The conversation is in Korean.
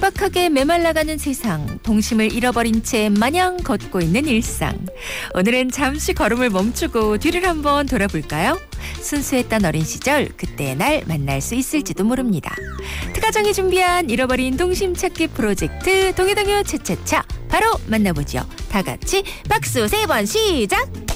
빡빡하게 메말라가는 세상, 동심을 잃어버린 채 마냥 걷고 있는 일상. 오늘은 잠시 걸음을 멈추고 뒤를 한번 돌아볼까요? 순수했던 어린 시절, 그때의 날 만날 수 있을지도 모릅니다. 특가정이 준비한 잃어버린 동심 찾기 프로젝트 동해동요 차차차 바로 만나보죠. 다 같이 박수 3번 시작!